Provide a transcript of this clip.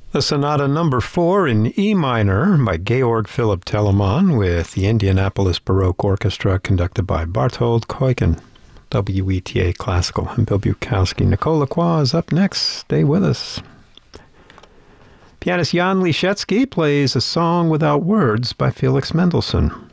The Sonata Number 4 in E minor by Georg Philipp Telemann with the Indianapolis Baroque Orchestra conducted by Bartold Keuken. WETA Classical. I'm Bill Bukowski. Nicole Lacroix is up next. Stay with us. Pianist Jan Liszewski plays A Song Without Words by Felix Mendelssohn.